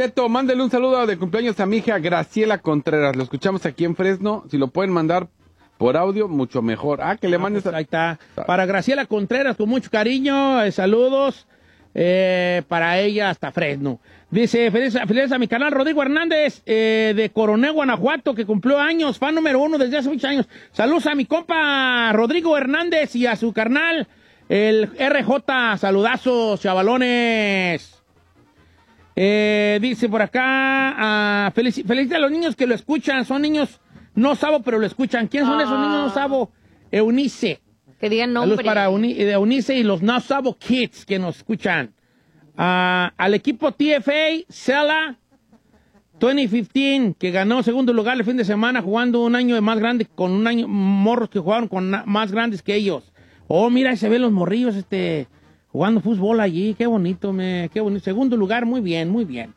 Cheto, mándale un saludo de cumpleaños a mi hija Graciela Contreras. Lo escuchamos aquí en Fresno. Si lo pueden mandar por audio, mucho mejor. Que le mandes... Pues ahí está. Para Graciela Contreras, con mucho cariño, saludos para ella hasta Fresno. Dice, felicidades a mi canal Rodrigo Hernández, de Coronel, Guanajuato, que cumplió años, fan número 1 desde hace muchos años. Saludos a mi compa Rodrigo Hernández y a su carnal, el RJ. Saludazos, chavalones. Dice por acá, felicita a los niños que lo escuchan. Son niños no sabo, pero lo escuchan. ¿Quién son esos niños no sabo? Eunice. Que digan nombre. Saludos para Eunice y los no sabo kids que nos escuchan. Al equipo TFA, Sela 2015, que ganó segundo lugar el fin de semana jugando un año más grande, con un año, morros que jugaron con más grandes que ellos. Oh, mira, se ven los morrillos, jugando fútbol allí, qué bonito, qué bonito. Segundo lugar, muy bien, muy bien.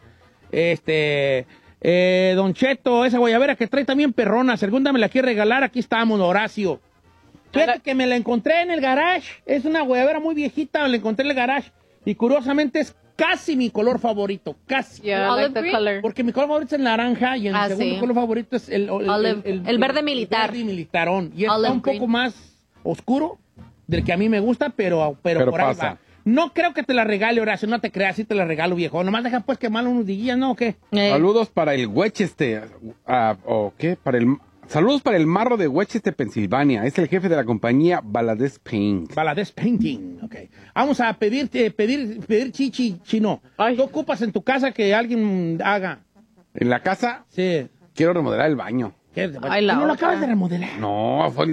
Don Cheto, esa guayabera que trae también perrona, segunda me la quiere regalar, aquí estamos, Horacio. Fíjate que me la encontré en el garage, es una guayabera muy viejita, me la encontré en el garage, y curiosamente es casi mi color favorito, casi. Yeah, I like the color. Porque mi color favorito es el naranja, y el segundo color favorito es el verde militar. El verde militarón, y está Olive un poco green. más oscuro del que a mí me gusta, pero por ahí pasa. va. No creo que te la regale, Horacio, no te creas, sí te la regalo, viejo. Nomás deja pues quemarlo unos días, ¿no? ¿O qué? Saludos para el Westchester. ¿O qué? Saludos para el Marro de Westchester, Pensilvania. Es el jefe de la compañía Valadez Paint. Valadez Painting, ok. Vamos a pedir chichi chino. ¿Qué ocupas en tu casa que alguien haga? En la casa Sí. quiero remodelar el baño. Ay, la ¿No lo otra. acabas de remodelar? No, no.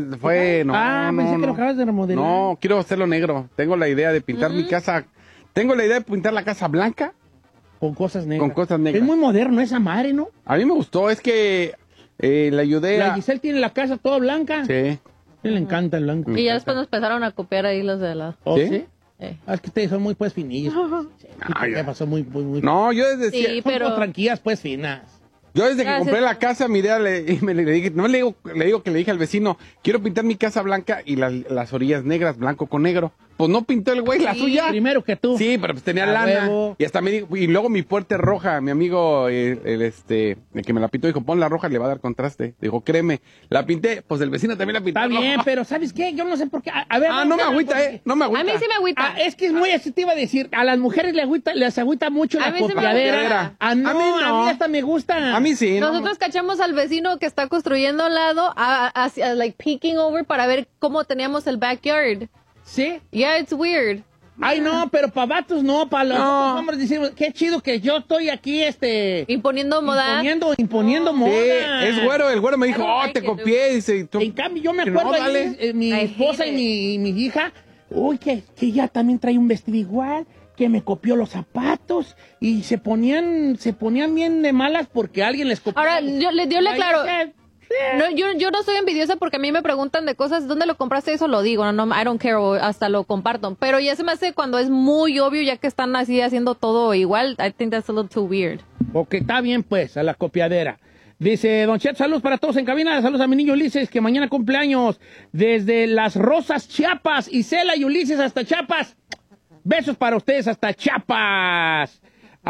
Pensé que lo acabas de remodelar. No, quiero hacerlo negro. Tengo la idea de pintar mi casa. Tengo la idea de pintar la casa blanca. Con cosas negras. Con cosas negras. Es muy moderno esa madre, ¿no? A mí me gustó, es que le ayudé La a... Giselle tiene la casa toda blanca. Sí. A él le encanta el blanco. Y ya después nos empezaron a copiar ahí los de la... ¿Oh, ¿Sí? sí? Es que ustedes son muy, pues, finillos. Sí, ¿qué ya. pasó? Muy... No, yo desde... Sí, Son pero... tranquillas, pues, finas. Yo desde que Gracias. compré la casa, mi idea le dije, no le digo que le dije al vecino, quiero pintar mi casa blanca y las orillas negras, blanco con negro. Pues no pintó el güey la suya. Primero que tú. Sí, pero pues tenía A lana. huevo. Y hasta me dijo, y luego mi puerta es roja, mi amigo, el que me la pintó, dijo, pon la roja, le va a dar contraste. Dijo, créeme, la pinté, pues el vecino también la pintó. Está bien, roja. pero ¿sabes qué? Yo no sé por qué. A ver, no me agüita, no me agüita. A mí sí me agüita. Es que es muy así, te iba a decir. A las mujeres les agüita mucho A la mí sí me copiadera. agüita. A mí no. a mí hasta me gusta. A mí sí, ¿no? Nosotros cachamos al vecino que está construyendo al lado, like peeking over para ver cómo teníamos el backyard. ¿Sí? Yeah, it's weird. Ay, no, pero para vatos no, para los No. hombres decimos, qué chido que yo estoy aquí, Imponiendo moda. imponiendo moda. Sí, es güero, el güero me dijo, I don't oh, like te it, copié, dice, y tú... En cambio, yo me Que no, acuerdo ahí, dale. mi I hate esposa it. y mi hija, uy, que ella también trae un vestido igual, que me copió los zapatos, y se ponían bien de malas porque alguien les copió. Ahora, yo le aclaro. Ay, No, yo no soy envidiosa porque a mí me preguntan de cosas, ¿dónde lo compraste? Eso lo digo, no, I don't care, o hasta lo comparto. Pero ya se me hace cuando es muy obvio, ya que están así haciendo todo igual, I think that's a little too weird. Ok, está bien, pues, a la copiadera. Dice, Don Chet, saludos para todos en cabina, saludos a mi niño Ulises, que mañana cumpleaños, desde Las Rosas, Chiapas, Isela y Ulises hasta Chiapas. Besos para ustedes hasta Chiapas.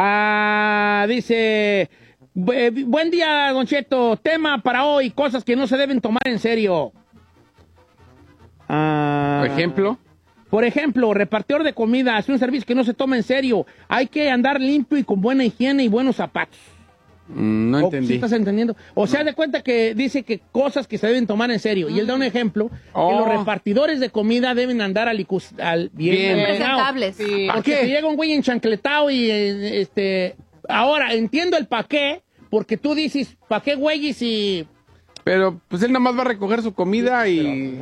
Dice, buen día, Don Cheto, tema para hoy, cosas que no se deben tomar en serio. Por ejemplo... Por ejemplo, repartidor de comida, es un servicio que no se toma en serio. Hay que andar limpio y con buena higiene y buenos zapatos. No entendí. ¿Sí estás entendiendo? O sea, de cuenta que dice que cosas que se deben tomar en serio. Y él da un ejemplo, que los repartidores de comida deben andar bien Presentables. Sí. Porque te llega un güey enchancletado y ahora entiendo el pa' qué, porque tú dices, ¿pa' qué güeyes y...? Pero pues él nada más va a recoger su comida y...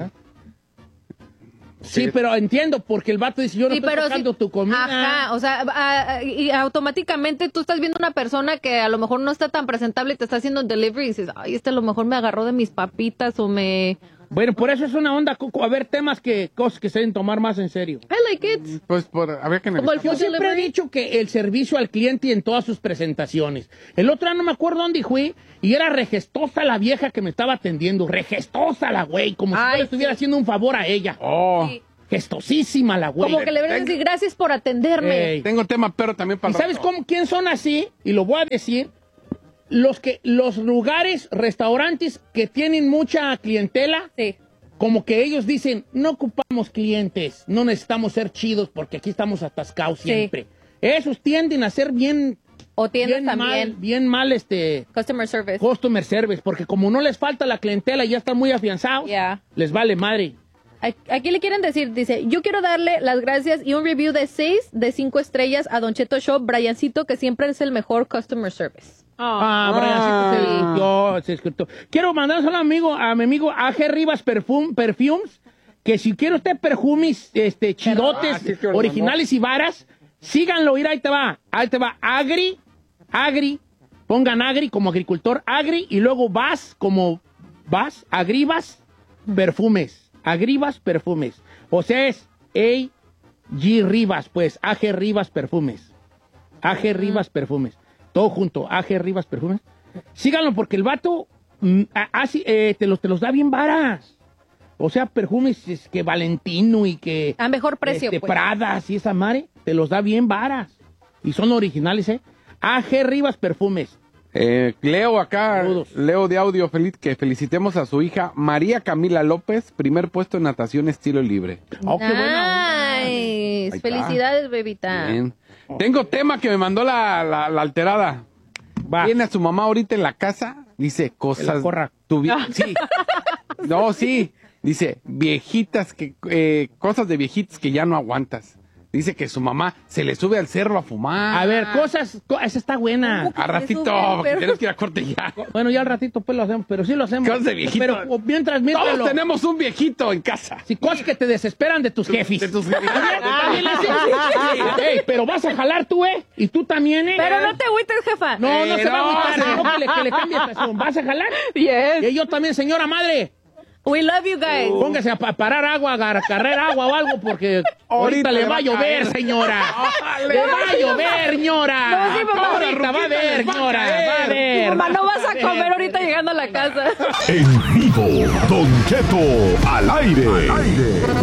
Sí, pero entiendo, porque el vato dice, yo no estoy tocando tu comida. Ajá, o sea, y automáticamente tú estás viendo una persona que a lo mejor no está tan presentable y te está haciendo delivery y dices, ay, a lo mejor me agarró de mis papitas o me... Bueno, por eso es una onda, a ver, cosas que se deben tomar más en serio. I like it. Pues habría que Como el Yo food siempre he delivery. dicho que el servicio al cliente en todas sus presentaciones. El otro día no me acuerdo dónde fui y era regestosa la vieja que me estaba atendiendo. Regestosa la güey, como si yo Ay, le estuviera sí. haciendo un favor a ella. Oh, Sí. Gestosísima la güey. Como que le deberías decir gracias por atenderme. Ey. Tengo tema, pero también para ¿Y sabes quién son así? Y lo voy a decir. Los lugares, restaurantes que tienen mucha clientela, Sí. como que ellos dicen, no ocupamos clientes, no necesitamos ser chidos porque aquí estamos atascados siempre. Esos tienden a ser bien O tiendas bien también. bien mal Customer service. customer service, porque como no les falta la clientela y ya están muy afianzados, Yeah. les vale madre. Aquí le quieren decir, dice, yo quiero darle las gracias y un review de 6 de 5 estrellas a Don Cheto Show, Briancito, que siempre es el mejor customer service. Briancito se escribió. Quiero mandar un saludo a mi amigo A.G. Rivas Perfumes, que si quiere usted perfumes chidotes, sí, que lo originales y varas, síganlo, mira, ahí te va, Agri, pongan Agri como agricultor, Agri, y luego Agribas Perfumes, o sea, es A.G. Rivas, pues, A.G. Rivas Perfumes, A.G. Rivas Perfumes, todo junto, A.G. Rivas Perfumes, síganlo porque el vato te los da bien varas. O sea, perfumes que Valentino y que... A mejor precio, pues. Pradas y esa madre, te los da bien varas. Y son originales, ¿eh? A.G. Rivas Perfumes. Leo acá, Saludos. Leo de audio, que felicitemos a su hija María Camila López, primer puesto en natación estilo libre. Oh, qué buena onda. Nice. Ahí está. Felicidades, bebita. Bien. Tengo tema que me mandó la alterada. Va. Viene a su mamá ahorita en la casa, dice Que cosas... la corra. Sí. No, sí. Dice, viejitas, cosas de viejitas que ya no aguantas. Dice que su mamá se le sube al cerro a fumar. A ver, esa está buena. A ratito, Se sube, porque pero- tienes que ir a corte ya. Bueno, ya al ratito pues lo hacemos, pero sí lo hacemos. Cosas de viejito. Pero mientras Todos tenemos un viejito en casa. sí, cosas que te desesperan de tus jefes. De tus jefes. También le hacen- Ey, pero vas a jalar tú, ¿eh? Y tú también, ¿eh? Pero no te agüites, jefa. No se va a no, agüitar, sí. sino que le cambie estación. ¿Vas a jalar? Yes. Y yo también, señora madre. We love you guys. Póngase a parar agua, a carrer agua o algo, porque ahorita le va a llover, señora. Le va a llover, señora. No, sí, mamá. Ahorita va a ver, señora. Va a ver. Mamá, no vas a comer ahorita llegando a la casa. En vivo, Don Cheto al aire.